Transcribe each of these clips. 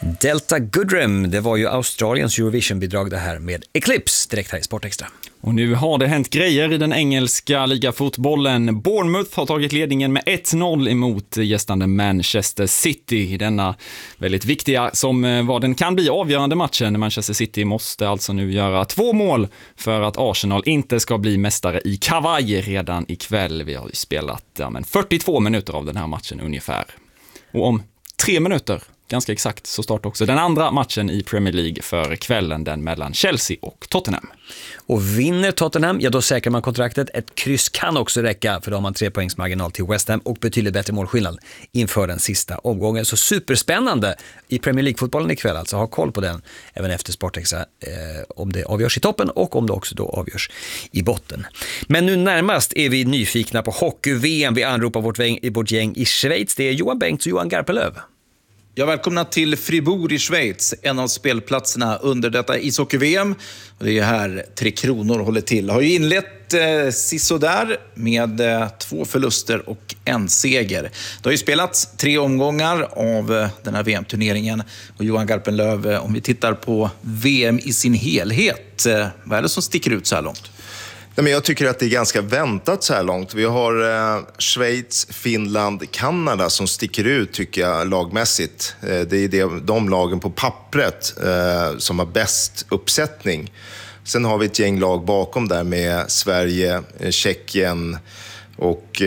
Delta Goodrem, det var ju Australiens Eurovision-bidrag det här med Eclipse, direkt här i Sportextra. Och nu har det hänt grejer i den engelska ligafotbollen. Bournemouth har tagit ledningen med 1-0 emot gästande Manchester City i denna väldigt viktiga, som vad den kan bli avgörande matchen. Manchester City måste alltså nu göra 2 mål för att Arsenal inte ska bli mästare i kavaj redan ikväll. Vi har ju spelat 42 minuter av den här matchen ungefär. Och om 3 minuter ganska exakt så startar också den andra matchen i Premier League för kvällen, den mellan Chelsea och Tottenham. Och vinner Tottenham, ja då säkrar man kontraktet. Ett kryss kan också räcka, för då har man 3 poängs marginal till West Ham och betydligt bättre målskillnad inför den sista omgången. Så superspännande i Premier League-fotbollen ikväll, alltså ha koll på den även efter Sportextra, om det avgörs i toppen och om det också då avgörs i botten. Men nu närmast är vi nyfikna på hockey-VM. Vi anropar vårt gäng i Schweiz. Det är Johan Bengts och Johan Garpenlöv. Jag välkomnar till Fribourg i Schweiz, en av spelplatserna under detta ishockey-VM. Det är här 3 Kronor håller till. Har ju inlett sisådär med 2 förluster och 1 seger. Det har ju spelats 3 omgångar av den här VM-turneringen. Och Johan Garpenlöv, om vi tittar på VM i sin helhet, vad är det som sticker ut så här långt? Men jag tycker att det är ganska väntat så här långt. Vi har Schweiz, Finland, Kanada som sticker ut tycker jag lagmässigt. Det är de lagen på pappret som har bäst uppsättning. Sen har vi ett gäng lag bakom där med Sverige, Tjeckien och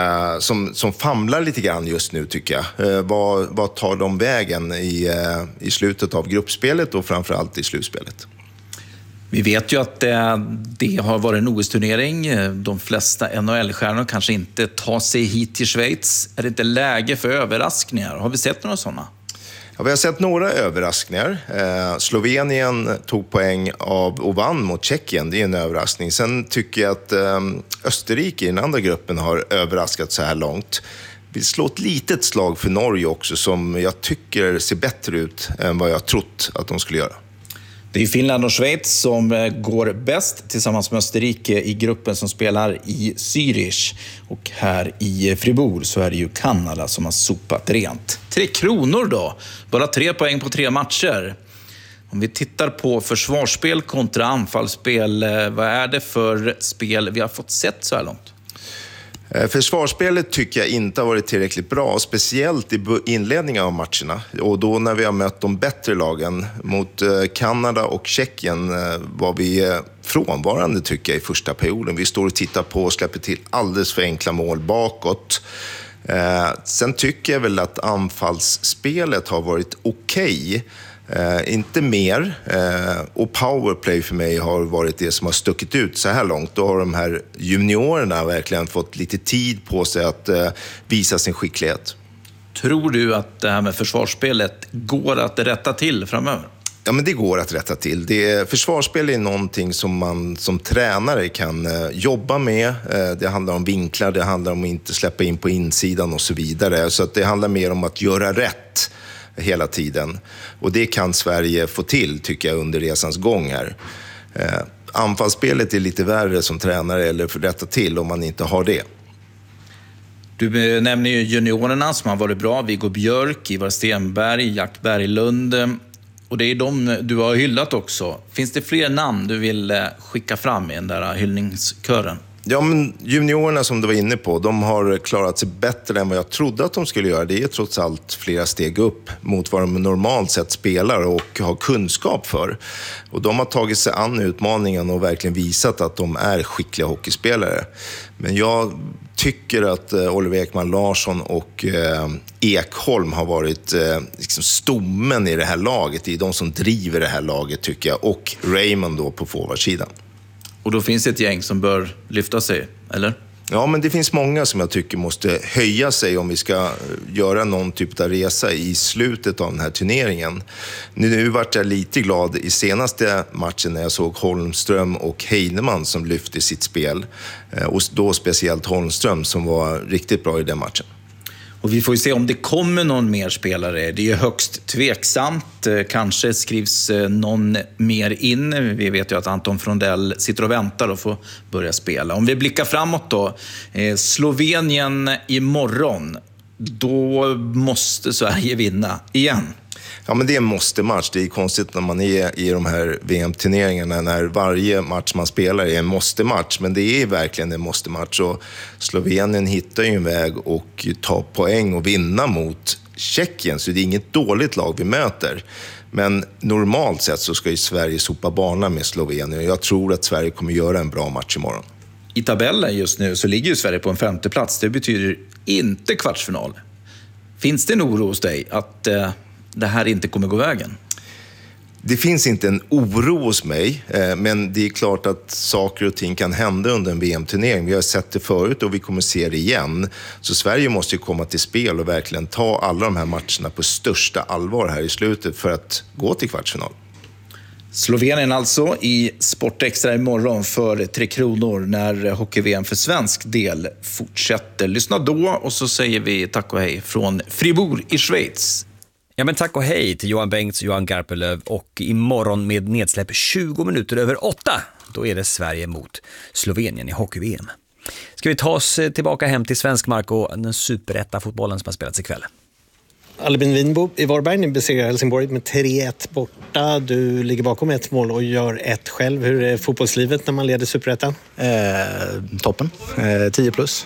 som famlar lite grann just nu tycker jag. Vad tar de vägen i slutet av gruppspelet och framförallt i slutspelet? Vi vet ju att det har varit en OS-turnering. De flesta NHL-stjärnor kanske inte tar sig hit till Schweiz. Är det inte läge för överraskningar? Har vi sett några sådana? Ja, vi har sett några överraskningar. Slovenien tog poäng av och vann mot Tjeckien. Det är en överraskning. Sen tycker jag att Österrike i den andra gruppen har överraskat så här långt. Vi slår ett litet slag för Norge också som jag tycker ser bättre ut än vad jag trott att de skulle göra. Det är Finland och Schweiz som går bäst tillsammans med Österrike i gruppen som spelar i Zürich. Och här i Fribourg så är det ju Kanada som har sopat rent. 3 Kronor då, bara 3 poäng på 3 matcher. Om vi tittar på försvarsspel kontra anfallsspel, vad är det för spel vi har fått sett så här långt? Försvarsspelet tycker jag inte har varit tillräckligt bra, speciellt i inledningen av matcherna. Och då när vi har mött de bättre lagen mot Kanada och Tjeckien var vi frånvarande tycker jag i första perioden. Vi står och tittar på och släpper till alldeles för enkla mål bakåt. Sen tycker jag väl att anfallsspelet har varit okej. Inte mer, och powerplay för mig har varit det som har stuckit ut så här långt. Då har de här juniorerna verkligen fått lite tid på sig att visa sin skicklighet. Tror du att det här med försvarsspelet går att rätta till framöver? Ja, men det går att rätta till. Försvarsspel är någonting som man som tränare kan jobba med. Det handlar om vinklar, det handlar om att inte släppa in på insidan och så vidare. Så att det handlar mer om att göra rätt hela tiden. Och det kan Sverige få till tycker jag under resans gång här. Anfallsspelet är lite värre som tränare eller för rätta till om man inte har det. Du nämner ju juniorerna som har varit bra. Viggo Björk, Ivar Stenberg, Jack Berglund. Och det är de du har hyllat också. Finns det fler namn du vill skicka fram i den där hyllningskören? Ja, men juniorerna som du var inne på, de har klarat sig bättre än vad jag trodde att de skulle göra. Det är trots allt flera steg upp mot vad de normalt sett spelar och har kunskap för. Och de har tagit sig an utmaningen och verkligen visat att de är skickliga hockeyspelare. Men jag tycker att Oliver Ekman Larsson och Ekholm har varit liksom stommen i det här laget. Det är de som driver det här laget tycker jag. Och Raymond då på forwardsidan. Och då finns det ett gäng som bör lyfta sig, eller? Ja, men det finns många som jag tycker måste höja sig om vi ska göra någon typ av resa i slutet av den här turneringen. Nu vart jag lite glad i senaste matchen när jag såg Holmström och Heinemann som lyfte sitt spel. Och då speciellt Holmström som var riktigt bra i den matchen. Och vi får ju se om det kommer någon mer spelare. Det är ju högst tveksamt. Kanske skrivs någon mer in. Vi vet ju att Anton Frondell sitter och väntar och får börja spela. Om vi blickar framåt då. Slovenien imorgon. Då måste Sverige vinna igen. Ja, men det är en måste-match. Det är konstigt när man är i de här VM-turneringarna när varje match man spelar är en måste-match. Men det är verkligen en måste-match. Och Slovenien hittar ju en väg och tar poäng och vinna mot Tjeckien. Så det är inget dåligt lag vi möter. Men normalt sett så ska ju Sverige sopa banan med Slovenien. Och jag tror att Sverige kommer göra en bra match imorgon. I tabellen just nu så ligger ju Sverige på en 5:e plats. Det betyder inte kvartsfinal. Finns det en oro hos dig att det här inte kommer gå vägen? Det finns inte en oro hos mig, men det är klart att saker och ting kan hända under en VM-turnering. Vi har sett det förut och vi kommer se det igen. Så Sverige måste ju komma till spel och verkligen ta alla de här matcherna på största allvar här i slutet för att gå till kvartsfinal. Slovenien alltså i Sportextra imorgon för 3 kronor när hockey-VM för svensk del fortsätter. Lyssna då och så säger vi tack och hej från Fribourg i Schweiz. Ja, men tack och hej till Johan Bengts och Johan Garpelöv, och imorgon med nedsläpp 20 minuter över 8, då är det Sverige mot Slovenien i hockey-VM. Ska vi ta oss tillbaka hem till svensk mark och den superetta fotbollen som har spelats ikväll. Albin Winbo i Varberg, ni besegrar Helsingborg med 3-1 borta. Du ligger bakom 1 mål och gör 1 själv. Hur är fotbollslivet när man leder superettan? Toppen. 10+.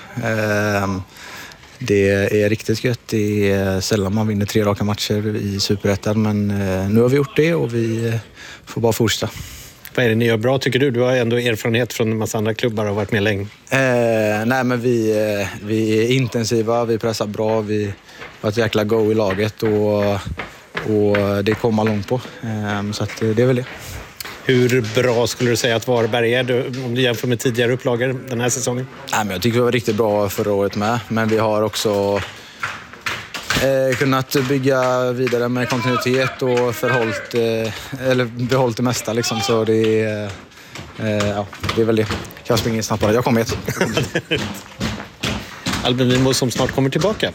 Det är riktigt gött. Det är sällan man vinner 3 raka matcher i superettan, men nu har vi gjort det och vi får bara fortsätta. Vad är det ni gör bra, tycker du? Du har ändå erfarenhet från en massa andra klubbar och varit med länge. Nej, men vi är intensiva, vi pressar bra, vi har ett jäkla go i laget och det kommer långt på. Så att det är väl det. Hur bra skulle du säga att Varberg är om du jämför med tidigare upplagor den här säsongen? Nej, men jag tycker vi var riktigt bra förra året med, men vi har också kunnat bygga vidare med kontinuitet och behållit det mesta liksom, så det är väl det. Jag springer snabbt bara. Jag kommer hit. Albin Winbo som snart kommer tillbaka.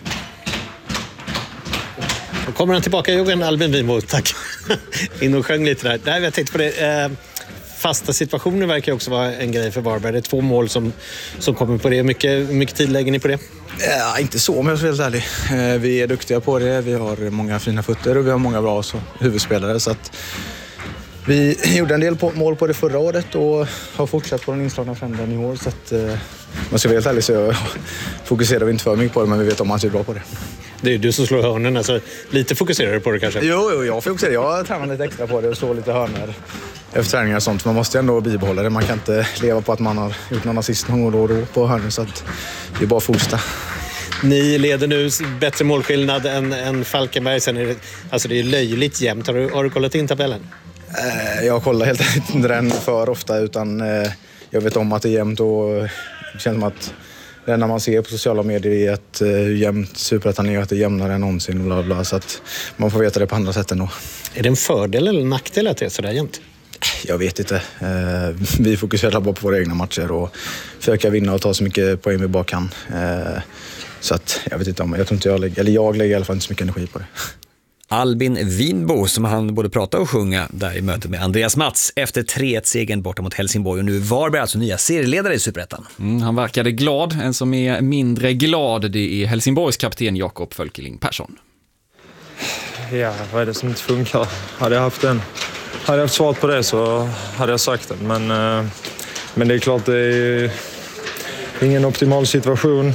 Då kommer han tillbaka, Jörgen Albin Winbo, tack. In och sjöng lite där. Nej, jag tänkte på det. Fasta situationer verkar också vara en grej för Varberg. Det är 2 mål som kommer på det. Mycket tid lägger ni på det? Ja, inte så, om jag ska vara helt ärlig. Vi är duktiga på det. Vi har många fina fötter och vi har många bra huvudspelare. Så att vi gjorde en del mål på det förra året och har fortsatt på den inslagna trenden i år. Så att, man ska vara helt ärlig så fokuserar vi inte för mycket på det, men vi vet om att vi är bra på det. Det är du som slår hörnen, alltså lite fokuserar du på det kanske? Jo, jag fokuserar. Jag tränar lite extra på det och slår lite hörnor efter träningar och sånt. Man måste ändå bibehålla det. Man kan inte leva på att man har gjort någon assist någon år och då på hörnor, så att det är bara att fortsätta. Ni leder nu bättre målskillnad än Falkenberg. Sen är det är löjligt jämnt. Har du kollat in tabellen? Jag kollar helt enkelt inte den för ofta, utan jag vet om att det är jämnt och det känns som att det enda man ser på sociala medier är att hur jämnt superettan är, att det är jämnare än någonsin och bla bla, så att man får veta det på andra sätt ändå. Är det en fördel eller nackdel att det är sådär jämnt? Jag vet inte. Vi fokuserar bara på våra egna matcher och försöka vinna och ta så mycket poäng vi bara kan. Så att jag vet inte om, jag tror inte jag lägger i alla fall inte så mycket energi på det. Albin Winbo, som han både prata och sjunga där i mötet med Andreas Mats efter 3-1-segern borta mot Helsingborg, och nu är Varberg alltså nya serieledare i superettan. Han verkade glad. En som är mindre glad, det är Helsingborgs kapten Jakob Fölkeling Persson. Ja, vad är det som inte funkar? Hade jag haft svar på det så hade jag sagt det, men det är klart, det är ingen optimal situation.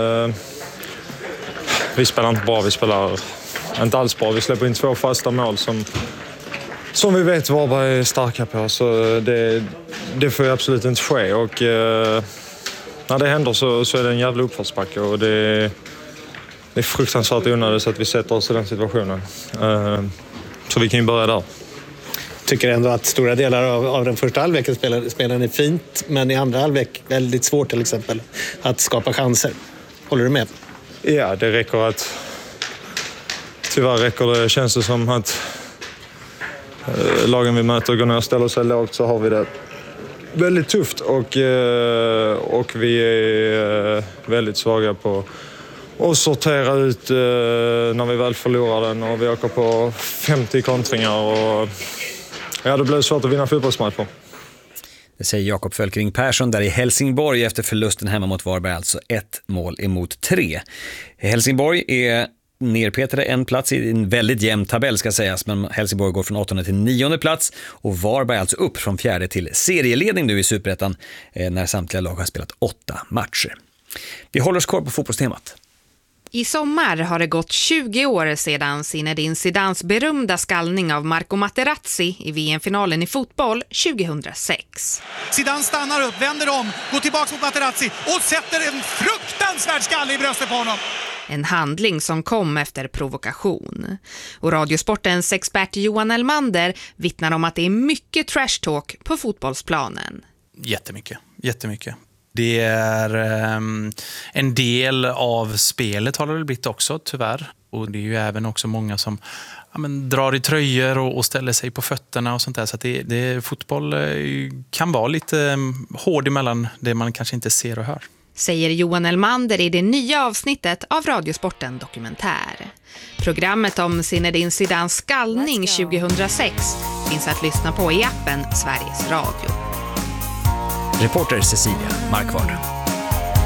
Vi spelar inte bra, vi spelar inte alls bra. Vi släpper in 2 fasta mål som vi vet Varberg är starka på, så det får ju absolut inte ske, och när det händer så är det en jävla uppförsbacke, och det är fruktansvärt onödigt så att vi sätter oss i den situationen. Så vi kan ju börja där. Tycker ändå att stora delar av den första halvleken spelar ni fint, men i andra halvlek väldigt svårt till exempel att skapa chanser. Håller du med? Ja, det räcker att... Tyvärr räcker det, känns det som att lagen vi möter går ner och ställer sig lågt, så har vi det väldigt tufft, och vi är väldigt svaga på att sortera ut när vi väl förlorar den, och vi åker på 50 kontringar, och ja, det blir svårt att vinna fotbollsmatcher. Det säger Jakob Fölkeling Persson där i Helsingborg efter förlusten hemma mot Varberg, alltså 1 mål emot 3. Helsingborg är nerpetade en plats i en väldigt jämn tabell ska sägas, men Helsingborg går från 8:e till 9:e plats och Varberg alltså upp från 4:e till serieledning nu i Superettan när samtliga lag har spelat 8 matcher. Vi håller oss kvar på fotbollstemat. I sommar har det gått 20 år sedan Zinedine Zidans berömda skallning av Marco Materazzi i VM-finalen i fotboll 2006. Zidane stannar upp, vänder om, går tillbaka mot Materazzi och sätter en fruktansvärd skalle i bröstet på honom. En handling som kom efter provokation. Och Radiosportens expert Johan Elmander vittnar om att det är mycket trash talk på fotbollsplanen. Jättemycket. Det är en del av spelet har det väl blivit också, tyvärr. Och det är ju även också många som drar i tröjor och ställer sig på fötterna och sånt där. Så att fotboll kan vara lite hård emellan det man kanske inte ser och hör. Säger Johan Elmander i det nya avsnittet av Radiosporten Dokumentär. Programmet om Zinedine Zidans skallning 2006 finns att lyssna på i appen Sveriges Radio. Reporter Cecilia Markvard.